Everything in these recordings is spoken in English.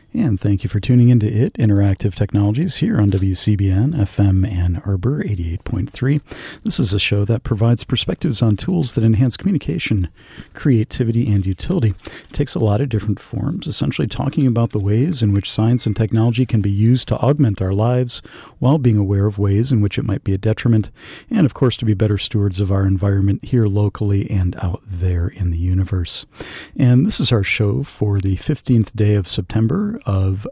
And thank you for tuning into IT Interactive Technologies here on WCBN FM Ann Arbor 88.3. This is a show that provides perspectives on tools that enhance communication, creativity, and utility. It takes a lot of different forms, essentially talking about the ways in which science and technology can be used to augment our lives while being aware of ways in which it might be a detriment, and of course to be better stewards of our environment here locally and out there in the universe. And this is our show for the 15th day of September of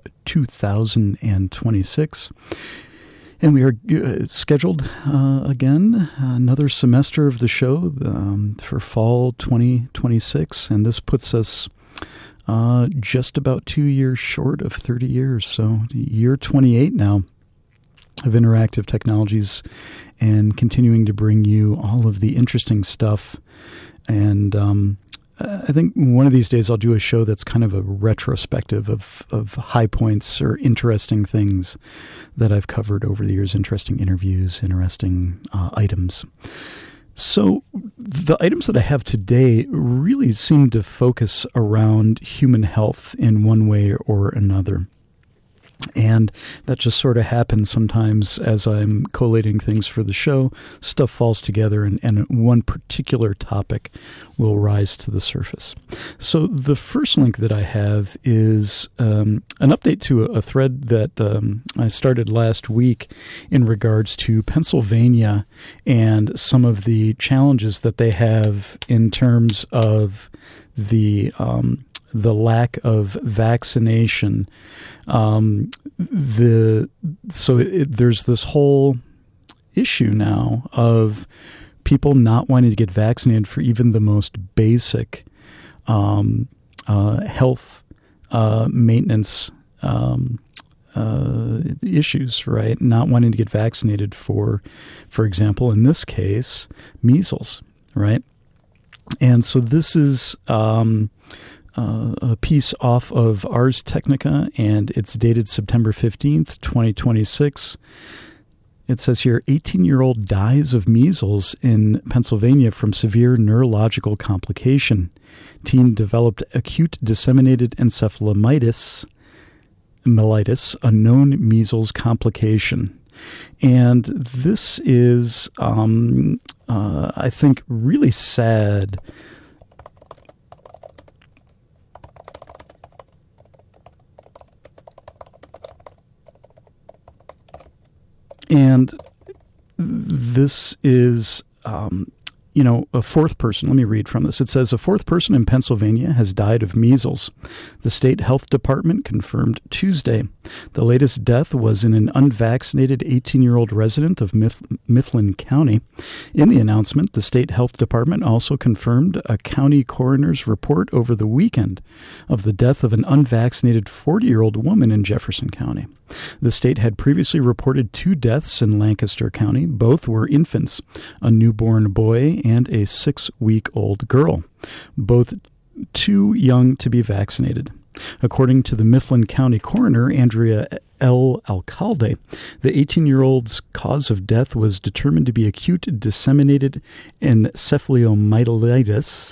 2026. And we are scheduled again, another semester of the show for fall 2026. And this puts us just about 2 years short of 30 years. So year 28 now of Interactive Technologies, and continuing to bring you all of the interesting stuff. And I think one of these days I'll do a show that's kind of a retrospective of high points or interesting things that I've covered over the years, interesting interviews, interesting items. So the items that I have today really seem to focus around human health in one way or another. And that just sort of happens sometimes as I'm collating things for the show. Stuff falls together and one particular topic will rise to the surface. So the first link that I have is an update to a thread that I started last week in regards to Pennsylvania and some of the challenges that they have in terms of the lack of vaccination. There's this whole issue now of people not wanting to get vaccinated for even the most basic health maintenance issues, right? Not wanting to get vaccinated for example, in this case, measles, right? And so this is a piece off of Ars Technica, and it's dated September 15th, 2026. It says here, 18-year-old dies of measles in Pennsylvania from severe neurological complication. Teen developed acute disseminated encephalitis, a known measles complication. And this is, I think, really sad. And this is, a fourth person. Let me read from this. It says, a fourth person in Pennsylvania has died of measles. The state health department confirmed Tuesday. The latest death was in an unvaccinated 18-year-old resident of Mifflin County. In the announcement, the state health department also confirmed a county coroner's report over the weekend of the death of an unvaccinated 40-year-old woman in Jefferson County. The state had previously reported 2 deaths in Lancaster County. Both were infants, a newborn boy and a 6-week-old girl, both too young to be vaccinated. According to the Mifflin County coroner, Andrea L. Alcalde, the 18-year-old's cause of death was determined to be acute disseminated encephalomyelitis,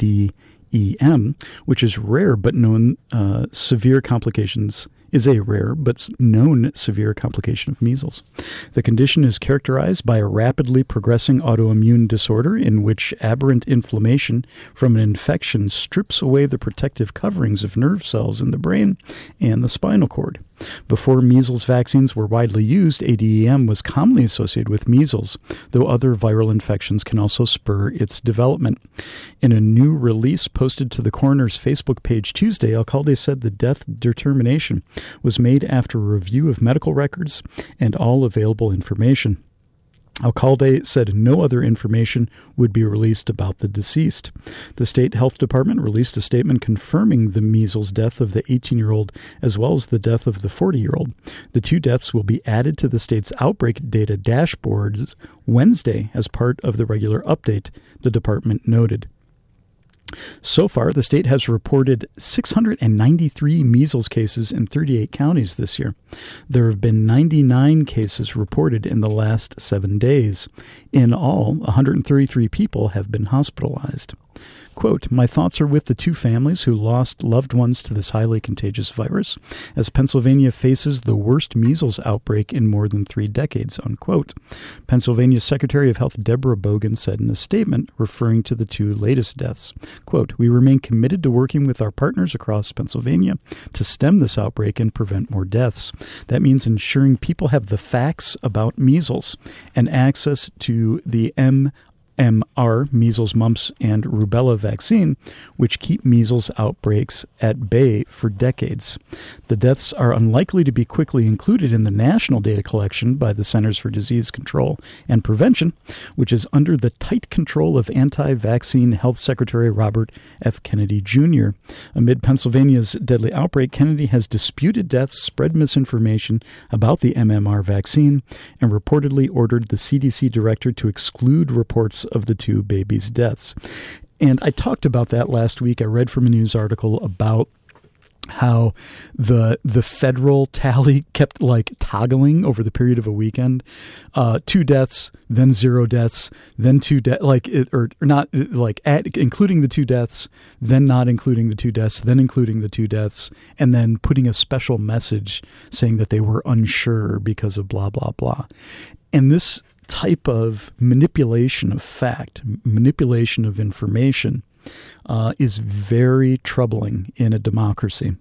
ADEM, which is rare but known severe complications is a rare but known severe complication of measles. The condition is characterized by a rapidly progressing autoimmune disorder in which aberrant inflammation from an infection strips away the protective coverings of nerve cells in the brain and the spinal cord. Before measles vaccines were widely used, ADEM was commonly associated with measles, though other viral infections can also spur its development. In a new release posted to the coroner's Facebook page Tuesday, Alcalde said the death determination was made after a review of medical records and all available information. Alcalde said no other information would be released about the deceased. The state health department released a statement confirming the measles death of the 18-year-old as well as the death of the 40-year-old. The 2 deaths will be added to the state's outbreak data dashboards Wednesday as part of the regular update, the department noted. So far, the state has reported 693 measles cases in 38 counties this year. There have been 99 cases reported in the last 7 days. In all, 133 people have been hospitalized. Quote, my thoughts are with the two families who lost loved ones to this highly contagious virus as Pennsylvania faces the worst measles outbreak in more than 3 decades, unquote. Pennsylvania's Secretary of Health Deborah Bogan said in a statement referring to the 2 latest deaths, quote, we remain committed to working with our partners across Pennsylvania to stem this outbreak and prevent more deaths. That means ensuring people have the facts about measles and access to the MMR, measles, mumps, and rubella vaccine, which keep measles outbreaks at bay for decades. The deaths are unlikely to be quickly included in the national data collection by the Centers for Disease Control and Prevention, which is under the tight control of anti-vaccine Health Secretary Robert F. Kennedy Jr. Amid Pennsylvania's deadly outbreak, Kennedy has disputed deaths, spread misinformation about the MMR vaccine, and reportedly ordered the CDC director to exclude reports of the 2 babies' deaths. And I talked about that last week. I read from a news article about how the federal tally kept toggling over the period of a weekend. 2 deaths, then 0 deaths, then 2 deaths, including the 2 deaths, then not including the 2 deaths, then including the 2 deaths, and then putting a special message saying that they were unsure because of blah, blah, blah. And this type of manipulation of fact, manipulation of information, is very troubling in a democracy.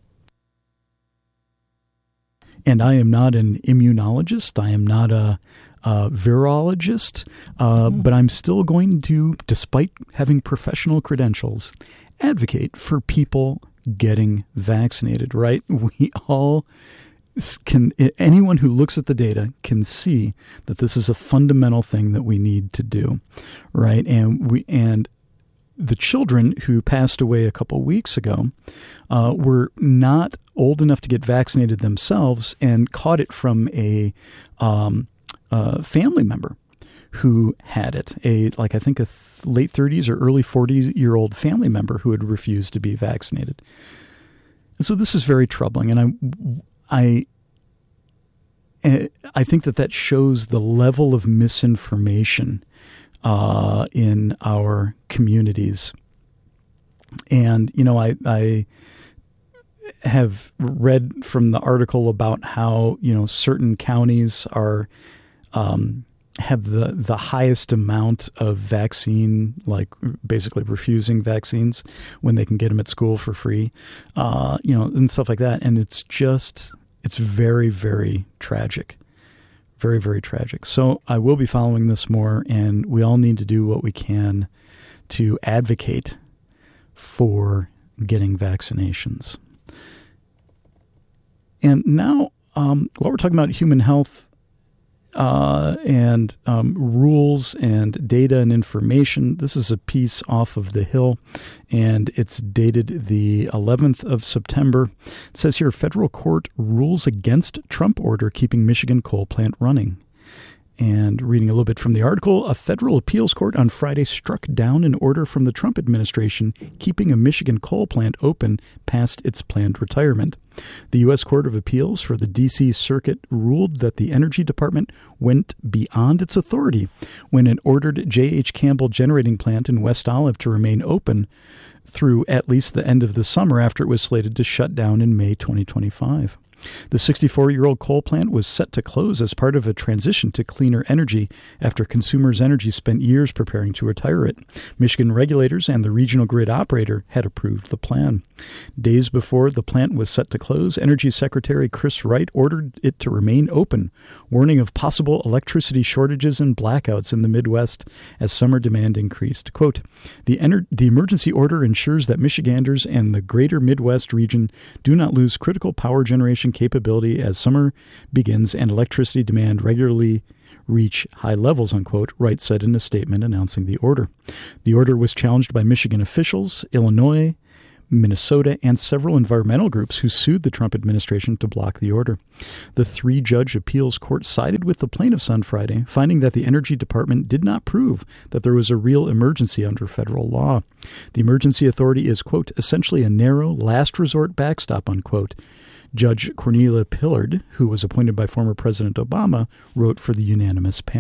And I am not an immunologist. I am not a virologist, but I'm still going to, despite having professional credentials, advocate for people getting vaccinated, right? We all anyone who looks at the data can see that this is a fundamental thing that we need to do, right? And the children who passed away a couple weeks ago were not old enough to get vaccinated themselves and caught it from a family member who had it, I think a late 30s or early 40-year-old family member who had refused to be vaccinated. And so this is very troubling, and I think that shows the level of misinformation in our communities. And, I have read from the article about how, certain counties are have the highest amount of vaccine, basically refusing vaccines when they can get them at school for free, and stuff like that. And it's very, very tragic. Very, very tragic. So I will be following this more, and we all need to do what we can to advocate for getting vaccinations. And now, while we're talking about human health and rules and data and information, this is a piece off of The Hill, and it's dated the 11th of September. It says here, federal court rules against Trump order keeping Michigan coal plant running. And reading a little bit from the article, a federal appeals court on Friday struck down an order from the Trump administration keeping a Michigan coal plant open past its planned retirement. The U.S. Court of Appeals for the D.C. Circuit ruled that the Energy Department went beyond its authority when it ordered J.H. Campbell Generating Plant in West Olive to remain open through at least the end of the summer after it was slated to shut down in May 2025. The 64-year-old coal plant was set to close as part of a transition to cleaner energy after Consumers Energy spent years preparing to retire it. Michigan regulators and the regional grid operator had approved the plan. Days before the plant was set to close, Energy Secretary Chris Wright ordered it to remain open, warning of possible electricity shortages and blackouts in the Midwest as summer demand increased. Quote, the emergency order ensures that Michiganders and the greater Midwest region do not lose critical power generation capability as summer begins and electricity demand regularly reach high levels, unquote, Wright said in a statement announcing the order. The order was challenged by Michigan officials, Illinois, Minnesota, and several environmental groups who sued the Trump administration to block the order. The 3-judge appeals court sided with the plaintiffs on Friday, finding that the Energy Department did not prove that there was a real emergency under federal law. The emergency authority is, quote, essentially a narrow, last resort backstop, unquote. Judge Cornelia Pillard, who was appointed by former President Obama, wrote for the unanimous panel.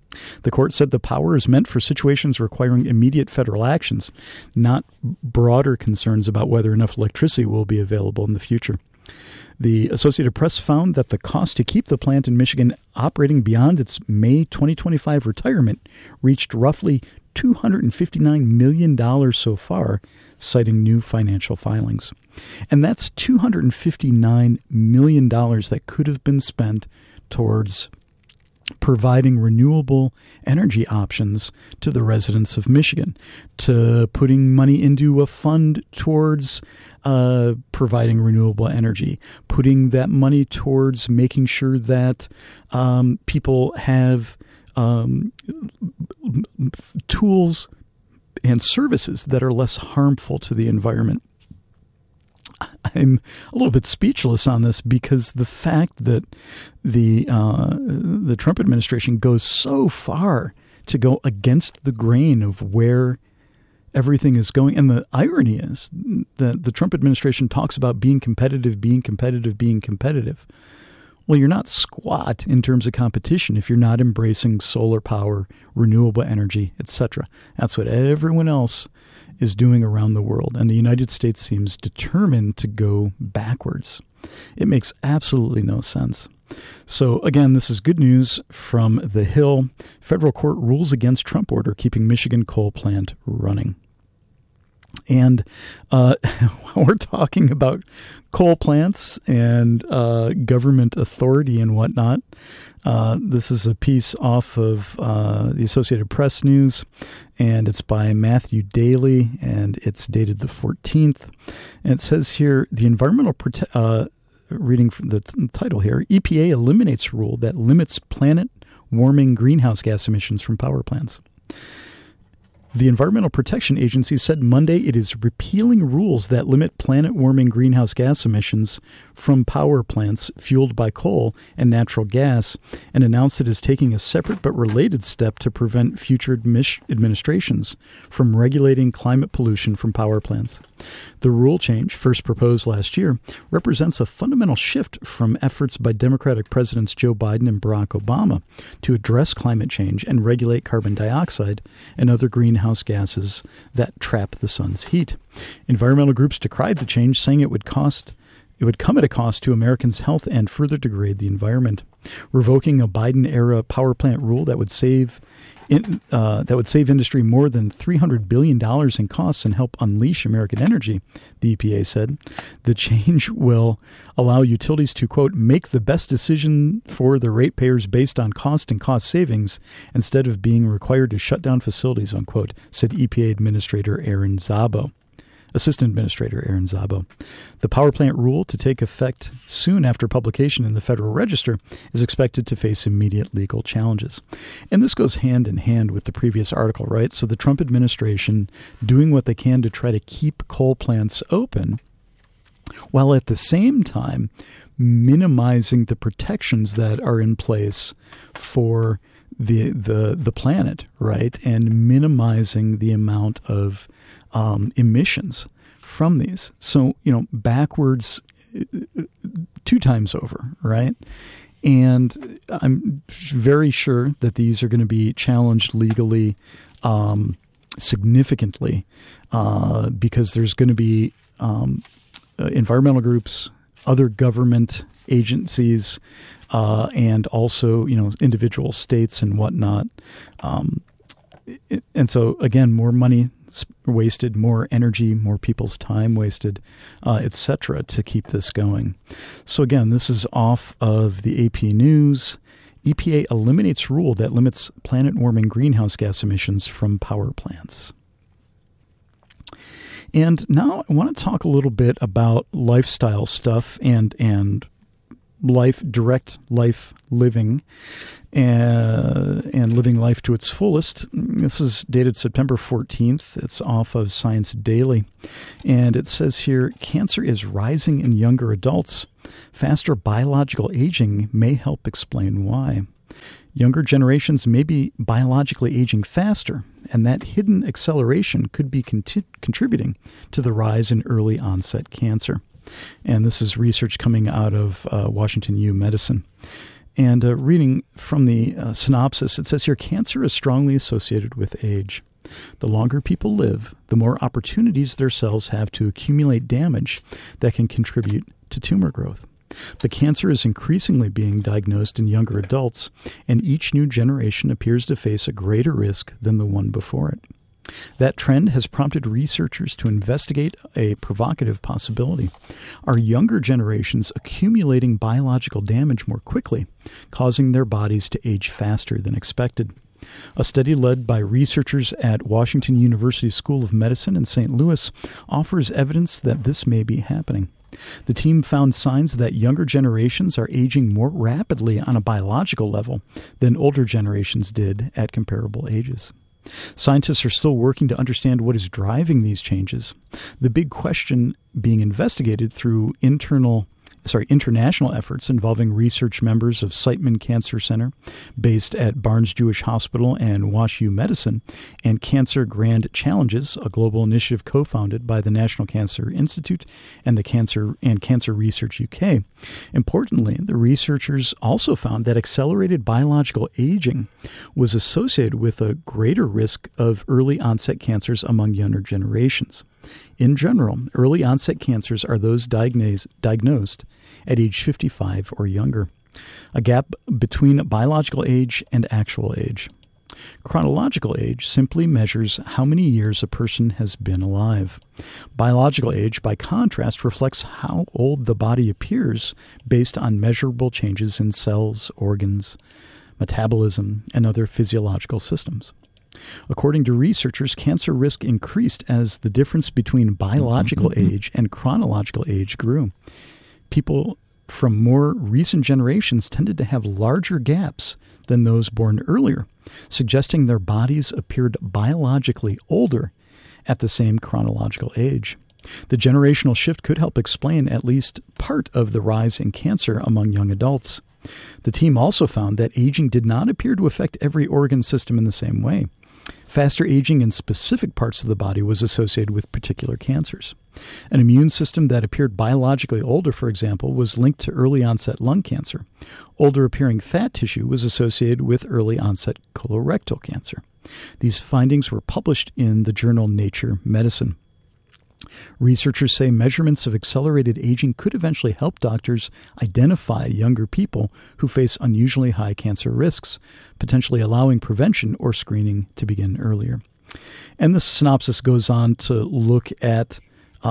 The court said the power is meant for situations requiring immediate federal actions, not broader concerns about whether enough electricity will be available in the future. The Associated Press found that the cost to keep the plant in Michigan operating beyond its May 2025 retirement reached roughly $259 million so far, citing new financial filings. And that's $259 million that could have been spent towards providing renewable energy options to the residents of Michigan, to putting money into a fund towards providing renewable energy, putting that money towards making sure that people have tools and services that are less harmful to the environment. I'm a little bit speechless on this because the fact that the Trump administration goes so far to go against the grain of where everything is going. And the irony is that the Trump administration talks about being competitive. Well, you're not squat in terms of competition if you're not embracing solar power, renewable energy, etc. That's what everyone else is doing around the world. And the United States seems determined to go backwards. It makes absolutely no sense. So again, this is good news from the Hill. Federal court rules against Trump order keeping Michigan coal plant running. And while we're talking about coal plants and government authority and whatnot, this is a piece off of the Associated Press News, and it's by Matthew Daly, and it's dated the 14th. And it says here, the environmental reading from the title here, EPA eliminates rule that limits planet-warming greenhouse gas emissions from power plants. The Environmental Protection Agency said Monday it is repealing rules that limit planet-warming greenhouse gas emissions from power plants fueled by coal and natural gas, and announced it is taking a separate but related step to prevent future administrations from regulating climate pollution from power plants. The rule change, first proposed last year, represents a fundamental shift from efforts by Democratic Presidents Joe Biden and Barack Obama to address climate change and regulate carbon dioxide and other greenhouse gases that trap the sun's heat. Environmental groups decried the change, saying it would come at a cost to Americans' health and further degrade the environment. Revoking a Biden-era power plant rule that would save industry more than $300 billion in costs and help unleash American energy, the EPA said. The change will allow utilities to, quote, make the best decision for the ratepayers based on cost and cost savings instead of being required to shut down facilities, unquote, said EPA Assistant Administrator Aaron Szabo. The power plant rule, to take effect soon after publication in the Federal Register, is expected to face immediate legal challenges. And this goes hand in hand with the previous article, right? So the Trump administration doing what they can to try to keep coal plants open, while at the same time minimizing the protections that are in place for the planet, right? And minimizing the amount of emissions from these. So, backwards 2 times over, right? And I'm very sure that these are going to be challenged legally significantly because there's going to be environmental groups, other government agencies, and also, individual states and whatnot. And so, again, more money wasted, more energy, more people's time wasted, etc., to keep this going. So, again, this is off of the AP News. EPA eliminates rule that limits planet-warming greenhouse gas emissions from power plants. And now I want to talk a little bit about lifestyle stuff and direct life living and living life to its fullest. This is dated September 14th. It's off of Science Daily. And it says here, cancer is rising in younger adults. Faster biological aging may help explain why. Younger generations may be biologically aging faster, and that hidden acceleration could be contributing to the rise in early onset cancer. And this is research coming out of Washington U Medicine. And reading from the synopsis, it says here, cancer is strongly associated with age. The longer people live, the more opportunities their cells have to accumulate damage that can contribute to tumor growth. But cancer is increasingly being diagnosed in younger adults, and each new generation appears to face a greater risk than the one before it. That trend has prompted researchers to investigate a provocative possibility. Are younger generations accumulating biological damage more quickly, causing their bodies to age faster than expected? A study led by researchers at Washington University School of Medicine in St. Louis offers evidence that this may be happening. The team found signs that younger generations are aging more rapidly on a biological level than older generations did at comparable ages. Scientists are still working to understand what is driving these changes. The big question being investigated through international efforts involving research members of Siteman Cancer Center, based at Barnes Jewish Hospital and WashU Medicine, and Cancer Grand Challenges, a global initiative co-founded by the National Cancer Institute and Cancer Research UK. Importantly, the researchers also found that accelerated biological aging was associated with a greater risk of early onset cancers among younger generations. In general, early onset cancers are those diagnosed at age 55 or younger, a gap between biological age and actual age. Chronological age simply measures how many years a person has been alive. Biological age, by contrast, reflects how old the body appears based on measurable changes in cells, organs, metabolism, and other physiological systems. According to researchers, cancer risk increased as the difference between biological age and chronological age grew. People from more recent generations tended to have larger gaps than those born earlier, suggesting their bodies appeared biologically older at the same chronological age. The generational shift could help explain at least part of the rise in cancer among young adults. The team also found that aging did not appear to affect every organ system in the same way. Faster aging in specific parts of the body was associated with particular cancers. An immune system that appeared biologically older, for example, was linked to early onset lung cancer. Older appearing fat tissue was associated with early onset colorectal cancer. These findings were published in the journal Nature Medicine. Researchers say measurements of accelerated aging could eventually help doctors identify younger people who face unusually high cancer risks, potentially allowing prevention or screening to begin earlier. And the synopsis goes on to look at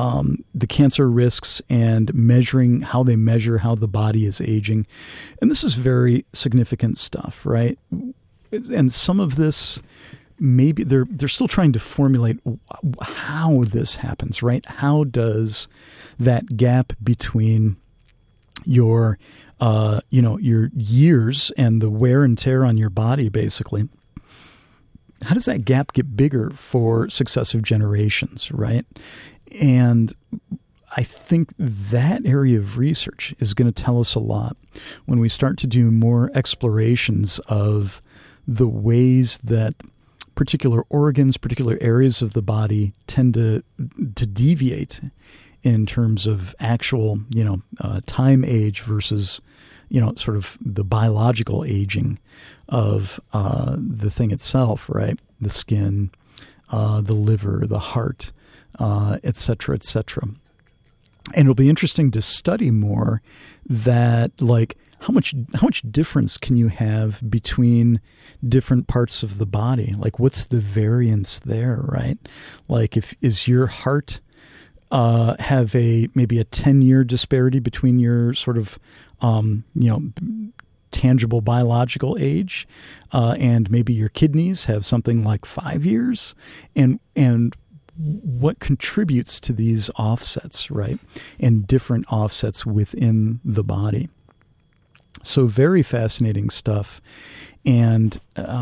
the cancer risks and measuring how they measure how the body is aging. And this is very significant stuff, right? And some of this, maybe they're still trying to formulate how this happens, right? How does that gap between your years and the wear and tear on your body, basically, how does that gap get bigger for successive generations, right? And I think that area of research is going to tell us a lot when we start to do more explorations of the ways that particular organs, particular areas of the body tend to deviate in terms of actual, time age versus, sort of the biological aging of the thing itself, right? The skin, the liver, the heart, et cetera, et cetera. And it'll be interesting to study more that, like, how much difference can you have between different parts of the body? Like, what's the variance there, right? Like, is your heart have maybe a 10-year disparity between your sort of tangible biological age, and maybe your kidneys have something like 5 years, and what contributes to these offsets, right? And different offsets within the body. So very fascinating stuff. And,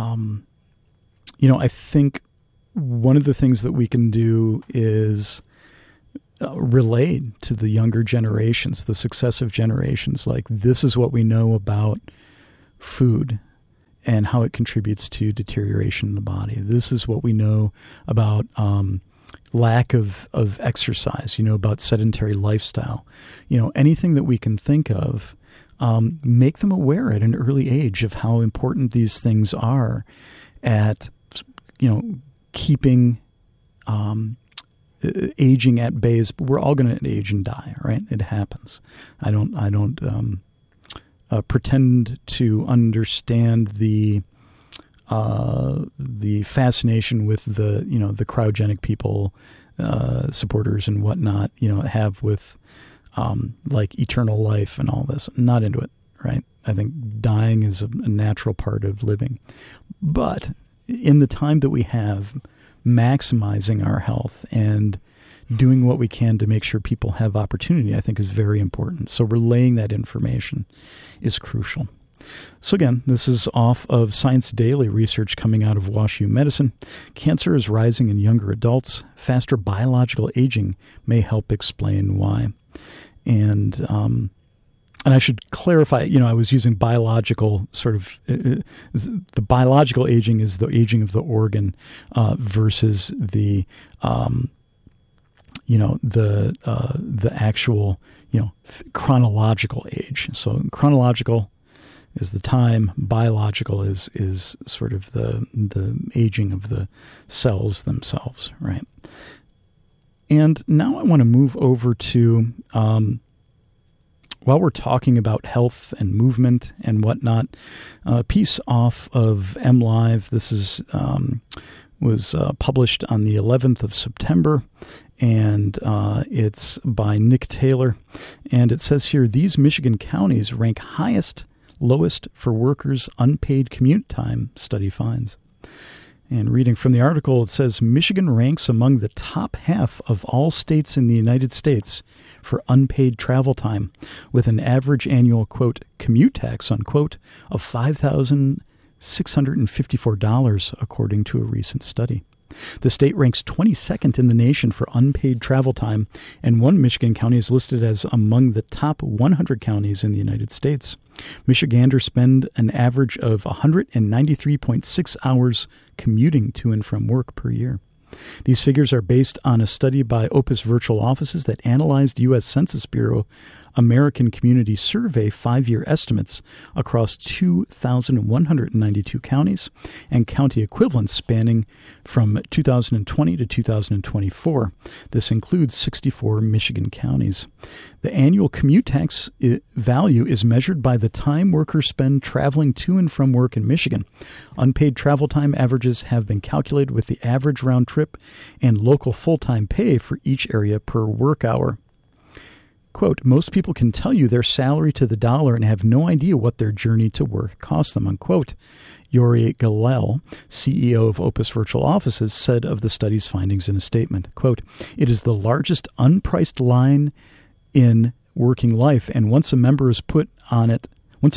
I think one of the things that we can do is relate to the younger generations, the successive generations. Like, this is what we know about food and how it contributes to deterioration in the body. This is what we know about lack of exercise, about sedentary lifestyle. Anything that we can think of make them aware at an early age of how important these things are at, keeping aging at bay. We're all going to age and die, right? It happens. I don't pretend to understand the fascination with the cryogenic people, supporters and whatnot, have with like eternal life and all this. I'm not into it, right? I think dying is a natural part of living. But in the time that we have, maximizing our health and doing what we can to make sure people have opportunity, I think, is very important. So relaying that information is crucial. So again, this is off of Science Daily research coming out of WashU Medicine. Cancer is rising in younger adults. Faster biological aging may help explain why. And I should clarify, I was using biological the biological aging is the aging of the organ versus the actual, chronological age. So chronological is the time, biological is sort of the aging of the cells themselves, right? And now I want to move over to, while we're talking about health and movement and whatnot, a piece off of MLive. This was published on the 11th of September, and it's by Nick Taylor. And it says here, these Michigan counties rank highest, lowest for workers' unpaid commute time, study finds. And reading from the article, it says, Michigan ranks among the top half of all states in the United States for unpaid travel time, with an average annual, quote, commute tax, unquote, of $5,654, according to a recent study. The state ranks 22nd in the nation for unpaid travel time, and one Michigan county is listed as among the top 100 counties in the United States. Michiganders spend an average of 193.6 hours commuting to and from work per year. These figures are based on a study by Opus Virtual Offices that analyzed U.S. Census Bureau American Community Survey 5-year estimates across 2,192 counties and county equivalents spanning from 2020 to 2024. This includes 64 Michigan counties. The annual commute tax value is measured by the time workers spend traveling to and from work in Michigan. Unpaid travel time averages have been calculated with the average round trip and local full-time pay for each area per work hour. Quote, most people can tell you their salary to the dollar and have no idea what their journey to work cost them, unquote. Yori Galel, CEO of Opus Virtual Offices, said of the study's findings in a statement, quote, it is the largest unpriced line in working life, and once a number is put on it,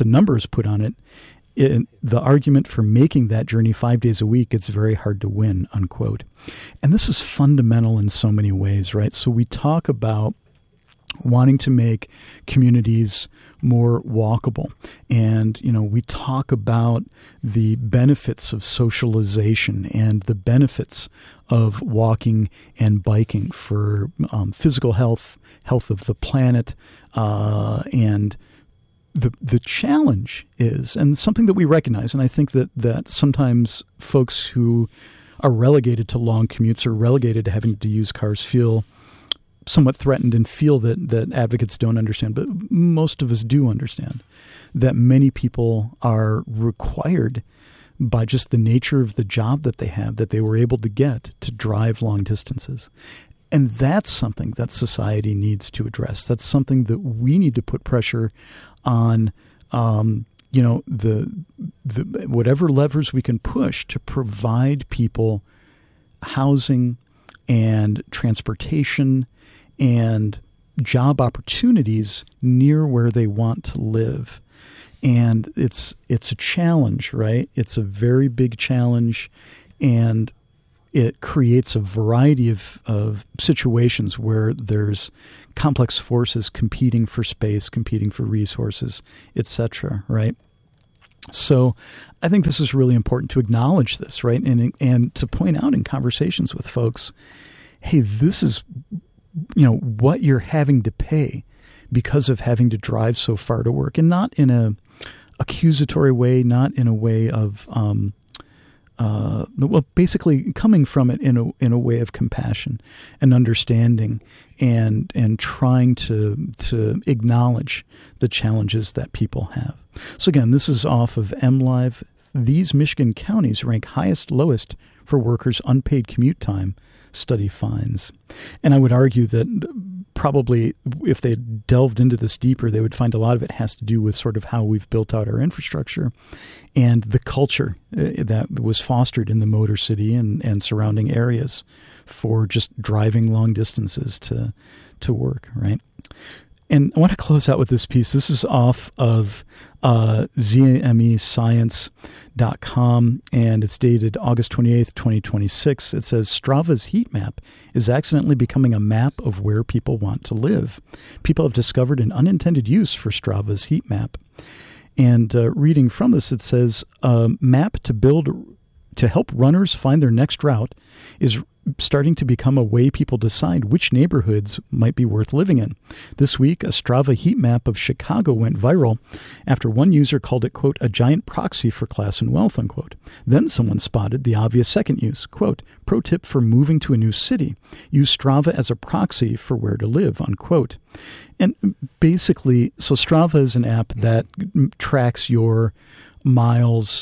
the argument for making that journey 5 days a week, it's very hard to win, unquote. And this is fundamental in so many ways, right? So we talk about wanting to make communities more walkable. And, we talk about the benefits of socialization and the benefits of walking and biking for physical health of the planet, and the challenge is, and something that we recognize, and I think that sometimes folks who are relegated to long commutes or relegated to having to use cars feel somewhat threatened and feel that advocates don't understand, but most of us do understand that many people are required by just the nature of the job that they have, that they were able to get to drive long distances. And that's something that society needs to address. That's something that we need to put pressure on, the whatever levers we can push to provide people housing and transportation and job opportunities near where they want to live. And it's a challenge, right? It's a very big challenge, and it creates a variety of situations where there's complex forces competing for space, competing for resources, etc., right? So I think this is really important to acknowledge this, right? And to point out in conversations with folks, hey, this is what you're having to pay because of having to drive so far to work, and not in a accusatory way, not in a way of basically coming from it in a way of compassion and understanding, and trying to acknowledge the challenges that people have. So again, this is off of MLive. These Michigan counties rank highest, lowest for workers' unpaid commute time, study finds. And I would argue that probably if they delved into this deeper, they would find a lot of it has to do with sort of how we've built out our infrastructure and the culture that was fostered in the Motor City and surrounding areas for just driving long distances to work, right? And I want to close out with this piece. This is off of ZMEScience.com, and it's dated August 28th, 2026. It says, Strava's heat map is accidentally becoming a map of where people want to live. People have discovered an unintended use for Strava's heat map. And reading from this, it says, a map to help runners find their next route is starting to become a way people decide which neighborhoods might be worth living in. This week, a Strava heat map of Chicago went viral after one user called it, quote, a giant proxy for class and wealth, unquote. Then someone spotted the obvious second use, quote, pro tip for moving to a new city, use Strava as a proxy for where to live, unquote. And basically, so Strava is an app that tracks your miles,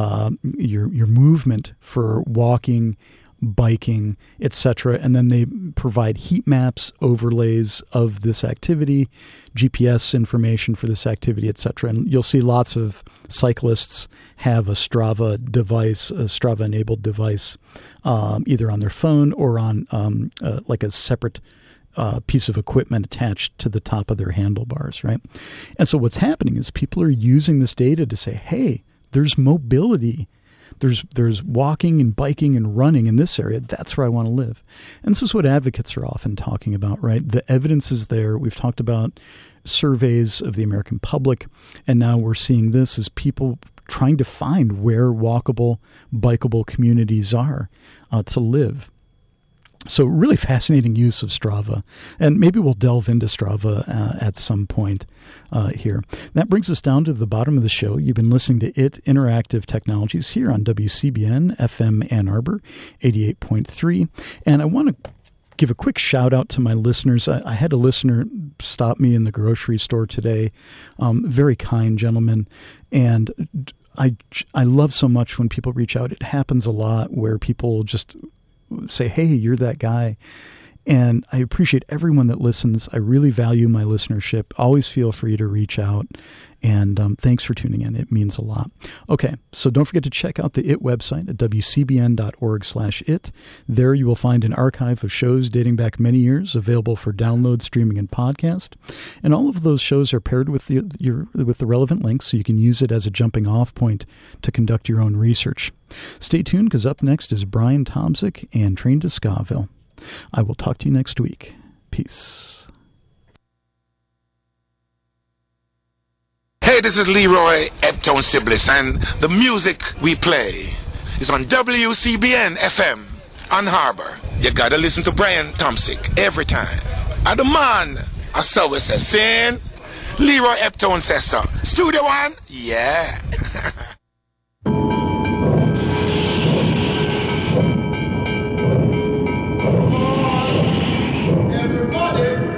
your movement for walking, biking, etc. And then they provide heat maps, overlays of this activity, GPS information for this activity, etc. And you'll see lots of cyclists have a Strava device, a Strava-enabled device, either on their phone or on like a separate piece of equipment attached to the top of their handlebars, right? And so what's happening is people are using this data to say, hey, there's mobility. There's walking and biking and running in this area. That's where I want to live. And this is what advocates are often talking about, right? The evidence is there. We've talked about surveys of the American public, and now we're seeing this as people trying to find where walkable, bikeable communities are to live. So really fascinating use of Strava, and maybe we'll delve into Strava at some point here. That brings us down to the bottom of the show. You've been listening to IT Interactive Technologies here on WCBN FM Ann Arbor 88.3, and I want to give a quick shout out to my listeners. I had a listener stop me in the grocery store today, very kind gentleman, and I love so much when people reach out. It happens a lot where people just say, hey, you're that guy. And I appreciate everyone that listens. I really value my listenership. Always feel free to reach out. And thanks for tuning in. It means a lot. Okay, so don't forget to check out the IT website at wcbn.org/it. There you will find an archive of shows dating back many years, available for download, streaming, and podcast. And all of those shows are paired with the relevant links, so you can use it as a jumping off point to conduct your own research. Stay tuned, because up next is Brian Tomzik and Train to Skaville. I will talk to you next week. Peace. Hey, this is Leroy Eptone Siblis, and the music we play is on WCBN FM Ann Arbor. You gotta listen to Brian Tomzik every time. And the man, I saw it saying, Leroy Eptone says so. Studio One? Yeah.